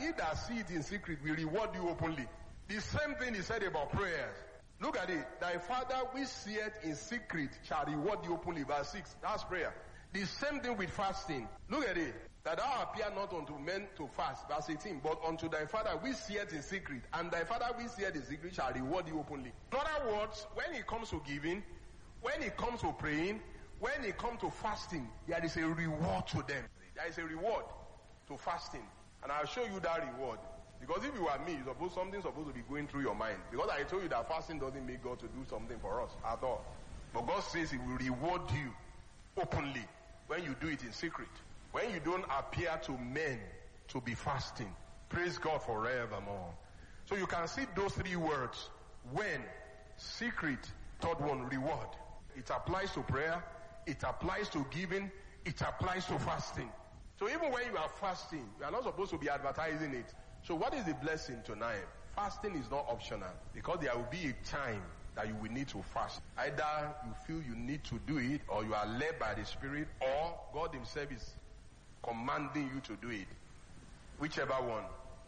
he that see it in secret will reward you openly. The same thing he said about prayers. Look at it. Thy Father which seeth in secret shall reward you openly. Verse 6. That's prayer. The same thing with fasting. Look at it. That thou appear not unto men to fast. Verse 18. But unto thy Father which seeth in secret. And thy Father which seeth in secret shall reward you openly. In other words, when it comes to giving, when it comes to praying, when it comes to fasting, there is a reward to them. There is a reward to fasting. And I'll show you that reward. Because if you are me, something's supposed to be going through your mind. Because I told you that fasting doesn't make God to do something for us at all. But God says He will reward you openly when you do it in secret. When you don't appear to men to be fasting. Praise God forevermore. So you can see those three words. When, secret, third one, reward. It applies to prayer. It applies to giving. It applies to fasting. So even when you are fasting, you are not supposed to be advertising it. So what is the blessing tonight? Fasting is not optional because there will be a time that you will need to fast. Either you feel you need to do it or you are led by the Spirit or God Himself is commanding you to do it. Whichever one.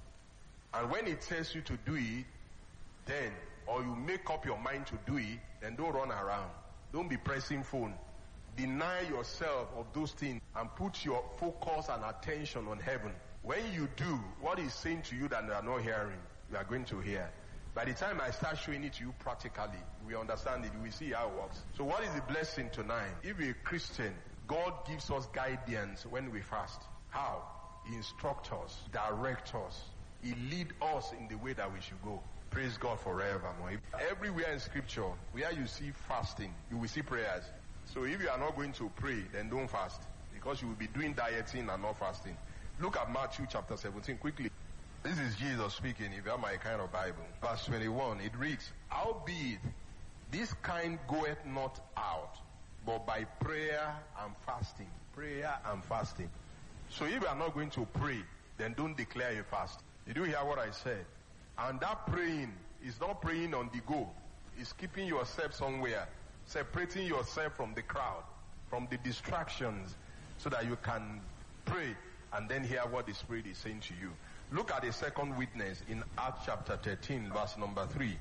And when He tells you to do it, then, or you make up your mind to do it, then don't run around. Don't be pressing phone. Deny yourself of those things and put your focus and attention on heaven. When you do what He's saying to you that you are not hearing, you are going to hear. By the time I start showing it to you practically, we understand it, we see how it works. So what is the blessing tonight? If you're a Christian, God gives us guidance when we fast. How? He instructs us, directs us. He leads us in the way that we should go. Praise God forevermore. Everywhere in Scripture, where you see fasting, you will see prayers. So if you are not going to pray, then don't fast. Because you will be doing dieting and not fasting. Look at Matthew chapter 17 quickly. This is Jesus speaking, if you have my kind of Bible. Verse 21, it reads, Howbeit, this kind goeth not out, but by prayer and fasting. Prayer and fasting. So if you are not going to pray, then don't declare a fast. Did you hear what I said? And that praying is not praying on the go. It's keeping yourself somewhere. Separating yourself from the crowd, from the distractions, so that you can pray and then hear what the Spirit is saying to you. Look at the second witness in Acts chapter 13, verse number 3.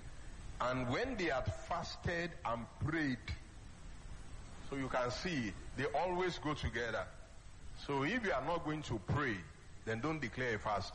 And when they had fasted and prayed, so you can see, they always go together. So if you are not going to pray, then don't declare a fast.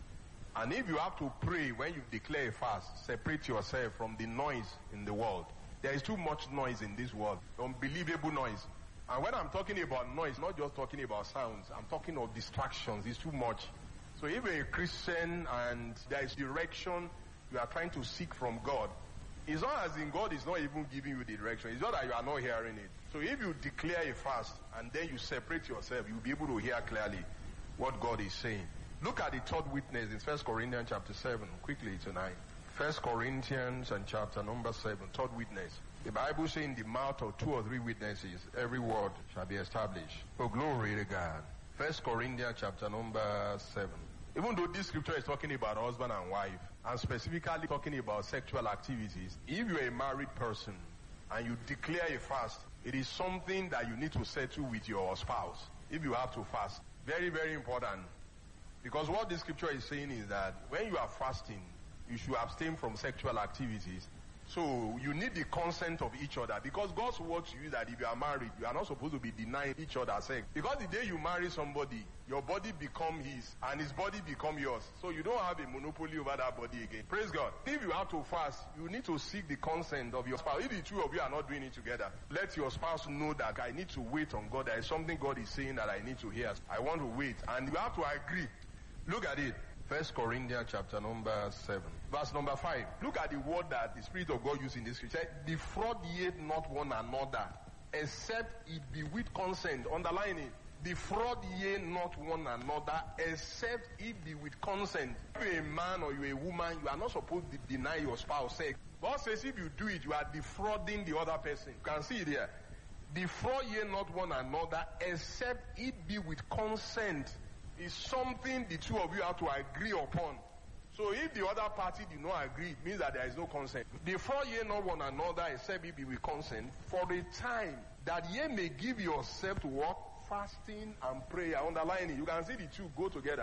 And if you have to pray when you declare a fast, separate yourself from the noise in the world. There is too much noise in this world, unbelievable noise. And when I'm talking about noise, not just talking about sounds, I'm talking of distractions. It's too much. So if you're a Christian and there is direction you are trying to seek from God, it's not as in God is not even giving you the direction. It's not that you are not hearing it. So if you declare a fast and then you separate yourself, you'll be able to hear clearly what God is saying. Look at the third witness in 1 Corinthians chapter 7, quickly tonight. 1 Corinthians and chapter number 7, third witness. The Bible says in the mouth of 2 or 3 witnesses, every word shall be established. Oh, glory to God. 1 Corinthians chapter number 7. Even though this scripture is talking about husband and wife, and specifically talking about sexual activities, if you're a married person and you declare a fast, it is something that you need to settle with your spouse if you have to fast. Very, very important. Because what this scripture is saying is that when you are fasting, you should abstain from sexual activities. So you need the consent of each other, because God's word to you that if you are married, you are not supposed to be denying each other sex. Because the day you marry somebody, your body become his and his body become yours. So you don't have a monopoly over that body again. Praise God. If you have to fast, you need to seek the consent of your spouse. If the two of you are not doing it together, let your spouse know that I need to wait on God. There is something God is saying that I need to hear. I want to wait. And you have to agree. Look at it. 1 Corinthians chapter number 7. Verse number 5. Look at the word that the Spirit of God used in this scripture. Defraud ye not one another, except it be with consent. Underline it. Defraud ye not one another, except it be with consent. If you're a man or you're a woman, you are not supposed to deny your spouse sex. God says if you do it, you are defrauding the other person. You can see it here. Defraud ye not one another, except it be with consent. Is something the two of you have to agree upon. So if the other party did not agree, it means that there is no consent. Defraud ye not one another, except it be with consent, for the time that ye may give yourself to work, fasting and prayer. Underline it. You can see the two go together.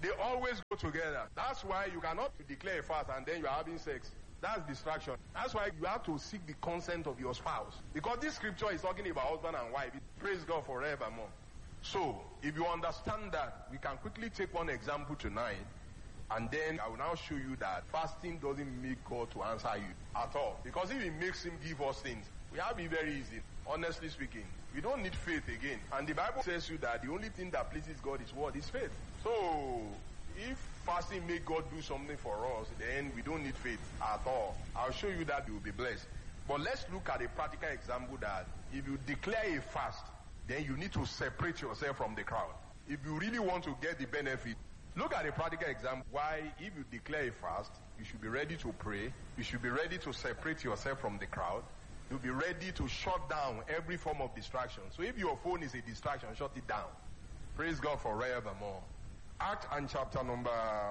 They always go together. That's why you cannot declare a fast and then you are having sex. That's distraction. That's why you have to seek the consent of your spouse. Because this scripture is talking about husband and wife. Praise God forevermore. So, if you understand that, we can quickly take one example tonight. And then I will now show you that fasting doesn't make God to answer you at all. Because if it makes him give us things, we have it very easy. Honestly speaking, we don't need faith again. And the Bible says you that the only thing that pleases God is what? Is faith. So, if fasting make God do something for us, then we don't need faith at all. I'll show you that you will be blessed. But let's look at a practical example that if you declare a fast, then you need to separate yourself from the crowd. If you really want to get the benefit, look at a practical example why if you declare a fast, you should be ready to pray. You should be ready to separate yourself from the crowd. You'll be ready to shut down every form of distraction. So if your phone is a distraction, shut it down. Praise God forevermore. Act and chapter number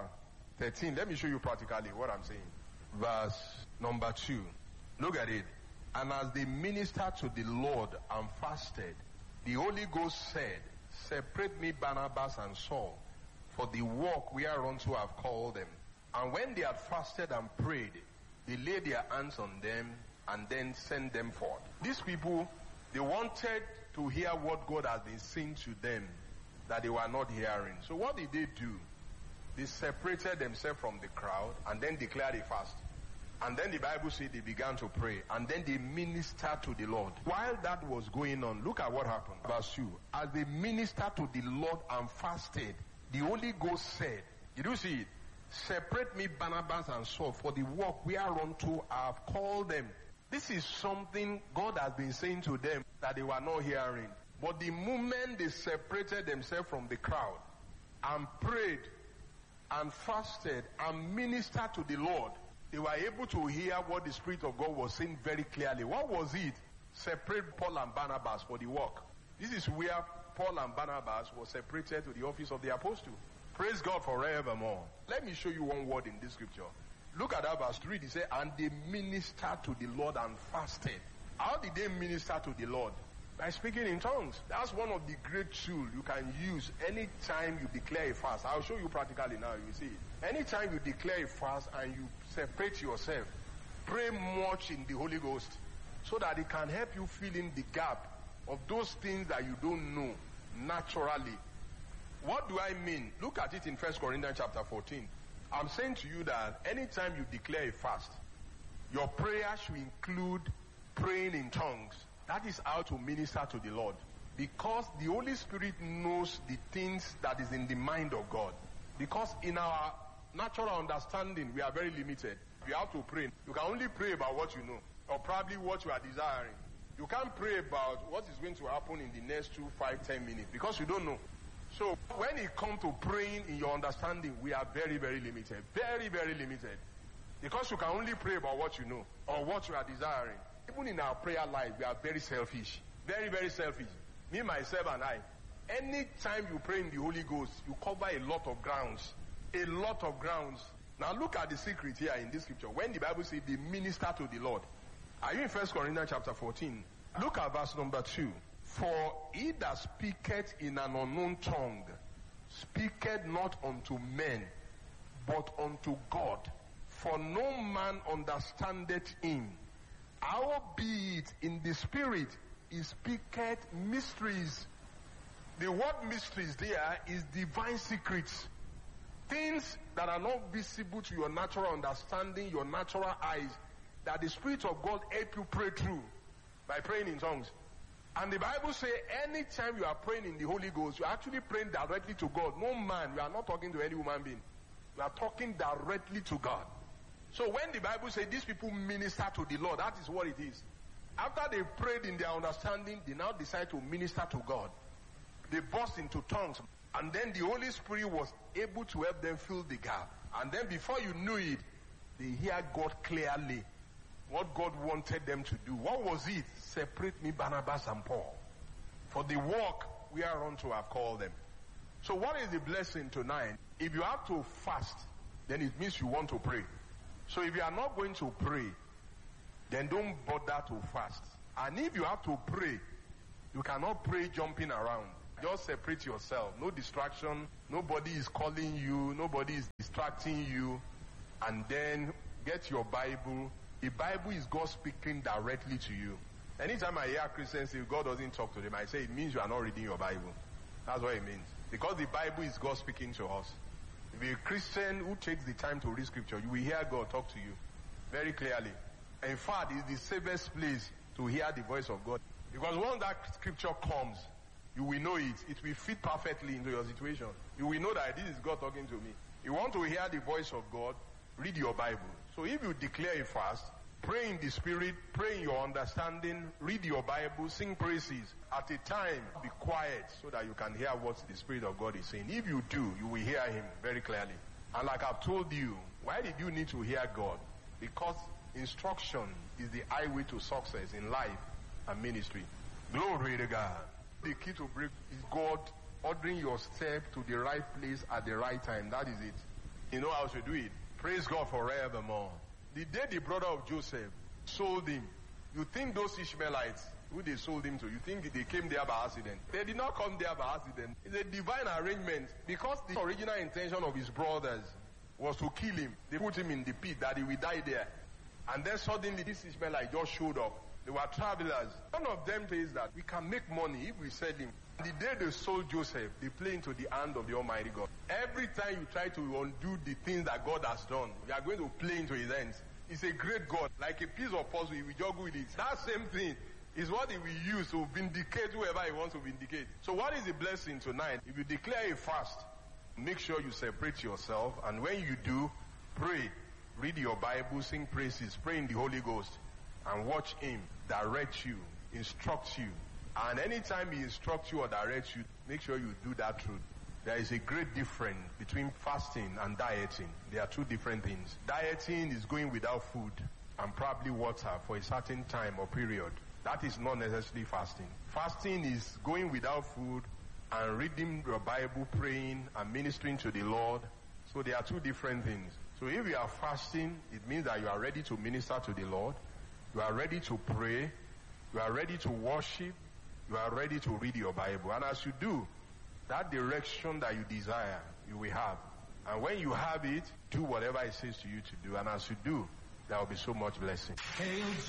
13. Let me show you practically what I'm saying. Verse number 2. Look at it. And as they ministered to the Lord and fasted, the Holy Ghost said, separate me Barnabas and Saul for the work whereunto I have called them. And when they had fasted and prayed, they laid their hands on them and then sent them forth. These people, they wanted to hear what God has been saying to them that they were not hearing. So what did they do? They separated themselves from the crowd and then declared a fast. And then the Bible says they began to pray. And then they ministered to the Lord. While that was going on, look at what happened. Verse 2. As they ministered to the Lord and fasted, the Holy Ghost said, did you see it? Separate me Barnabas and Saul for the work whereunto I have called them. This is something God has been saying to them that they were not hearing. But the moment they separated themselves from the crowd and prayed and fasted and ministered to the Lord, they were able to hear what the Spirit of God was saying very clearly. What was it? Separate Paul and Barnabas for the work. This is where Paul and Barnabas were separated to the office of the apostle. Praise God forevermore. Let me show you one word in this scripture. Look at that verse 3. They say, and they ministered to the Lord and fasted. How did they minister to the Lord? By speaking in tongues. That's one of the great tools you can use anytime you declare a fast. I'll show you practically now, you see it. Anytime you declare a fast and you separate yourself, pray much in the Holy Ghost so that it can help you fill in the gap of those things that you don't know naturally. What do I mean? Look at it in 1 Corinthians chapter 14. I'm saying to you that anytime you declare a fast, your prayer should include praying in tongues. That is how to minister to the Lord. Because the Holy Spirit knows the things that is in the mind of God. Because in our natural understanding, we are very limited. You have to pray. You can only pray about what you know, or probably what you are desiring. You can't pray about what is going to happen in the next 2, 5, 10 minutes, because you don't know. So when it comes to praying in your understanding, we are very, very limited. Very, very limited. Because you can only pray about what you know, or what you are desiring. Even in our prayer life, we are very selfish. Very, very selfish. Me, myself, and I. Anytime you pray in the Holy Ghost, you cover a lot of grounds. A lot of grounds. Now look at the secret here in this scripture. When the Bible says they minister to the Lord. Are you in 1 Corinthians chapter 14? Look at verse number 2. For he that speaketh in an unknown tongue speaketh not unto men, but unto God. For no man understandeth him. Howbeit in the spirit he speaketh mysteries. The word mysteries there is divine secrets. Things that are not visible to your natural understanding, your natural eyes, that the Spirit of God help you pray through by praying in tongues. And the Bible says anytime you are praying in the Holy Ghost, you are actually praying directly to God. No man, you are not talking to any human being. You are talking directly to God. So when the Bible says these people minister to the Lord, that is what it is. After they prayed in their understanding, they now decide to minister to God. They burst into tongues. And then the Holy Spirit was able to help them fill the gap. And then before you knew it, they hear God clearly. What God wanted them to do. What was it? Separate me, Barnabas and Paul, for the work whereunto I have called them. So what is the blessing tonight? If you have to fast, then it means you want to pray. So if you are not going to pray, then don't bother to fast. And if you have to pray, you cannot pray jumping around. Just separate yourself. No distraction. Nobody is calling you. Nobody is distracting you. And then get your Bible. The Bible is God speaking directly to you. Anytime I hear Christians say God doesn't talk to them, I say it means you are not reading your Bible. That's what it means. Because the Bible is God speaking to us. If you're a Christian who takes the time to read scripture, you will hear God talk to you very clearly. In fact, it's the safest place to hear the voice of God. Because once that scripture comes, you will know it. It will fit perfectly into your situation. You will know that this is God talking to me. You want to hear the voice of God, read your Bible. So if you declare a fast, pray in the Spirit, pray in your understanding, read your Bible, sing praises. At a time, be quiet so that you can hear what the Spirit of God is saying. If you do, you will hear Him very clearly. And like I've told you, why did you need to hear God? Because instruction is the highway to success in life and ministry. Glory to God. The key to break is God ordering your step to the right place at the right time. That is it. You know how to do it. Praise God forevermore. The day the brother of Joseph sold him, you think those Ishmaelites, who they sold him to, you think they came there by accident? They did not come there by accident. It's a divine arrangement. Because the original intention of his brothers was to kill him. They put him in the pit that he will die there. And then suddenly this Ishmaelite just showed up. They were travelers. One of them says that we can make money if we sell him. The day they sold Joseph, they play into the hand of the Almighty God. Every time you try to undo the things that God has done, you are going to play into his hands. He's a great God. Like a piece of puzzle, he will juggle with it. That same thing is what he will use to vindicate whoever he wants to vindicate. So what is the blessing tonight? If you declare a fast, make sure you separate yourself. And when you do, pray. Read your Bible, sing praises, pray in the Holy Ghost. And watch him direct you, instruct you. And anytime he instructs you or directs you, make sure you do that truth. There is a great difference between fasting and dieting. They are two different things. Dieting is going without food and probably water for a certain time or period. That is not necessarily fasting. Fasting is going without food and reading your Bible, praying and ministering to the Lord. So they are two different things. So if you are fasting, it means that you are ready to minister to the Lord. You are ready to pray. You are ready to worship. You are ready to read your Bible. And as you do, that direction that you desire, you will have. And when you have it, do whatever it says to you to do. And as you do, there will be so much blessing.